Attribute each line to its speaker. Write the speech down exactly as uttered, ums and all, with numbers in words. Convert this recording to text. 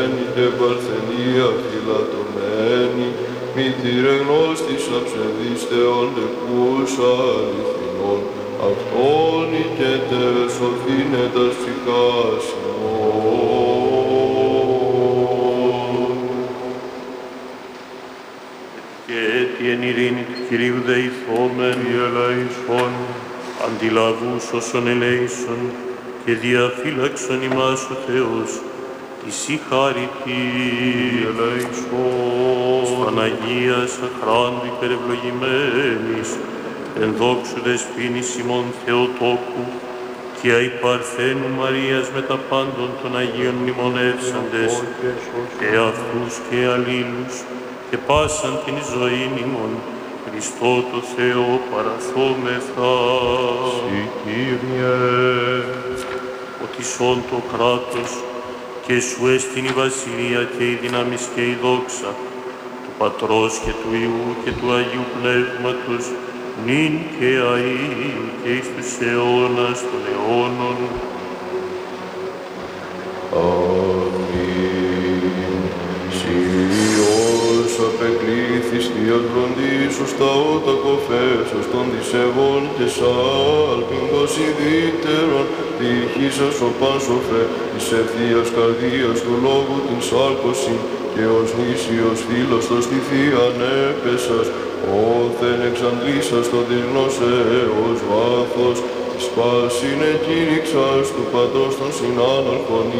Speaker 1: ευλογημένη και παρθενία φυλατωμένη, μήτηρε γνώστησα ψευδής θεών τεκούσα αληθινών, αυτόν οικέτερε σωθήνε τας ψυχάς ημών.
Speaker 2: Και έτι εν ειρήνη του Κυρίου δεηθόμεν,
Speaker 1: Η ελέησον,
Speaker 2: αντιλαβούς όσων ελέησον, και διαφύλαξον ημάς ο Θεός, της η χάρητη.
Speaker 1: η ελέησον,
Speaker 2: Παναγίας αχράντου υπερευλογημένης, εν δόξου δεσποίνης ημών Θεοτόκου, και αϊ Παρθένου Μαρίας με τα πάντων των Αγίων μνημονεύσαντες, και αυτούς και αλλήλους, και πάσαν την ζωήν ημών, Χριστό το Θεό παραθόμεθα.
Speaker 1: η Κύριε,
Speaker 2: Ότι σών το κράτος, και σου έστειν η βασιλεία και η δύναμις και η δόξα, του Πατρός και του Υιού και του Αγίου Πνεύματος, νυν και αΐ και εις τους αιώνας των αιώνων.
Speaker 1: αμήν. Σιός απεκλήθης θείος βροντίσους τα ότα κοφέσος των δισεβών και σάλπιγγος ιδίτερον, διηγήσας ο πάνσοφε της ευθείας καρδίας του λόγου την σάλκωση, και ως νήσιος φίλος το στη θείαν έπεσας, όθεν εξαντλήσας το της γνώσεως βάθος, της πάσιν εκήρυξας του Πατρός των συνάναρχων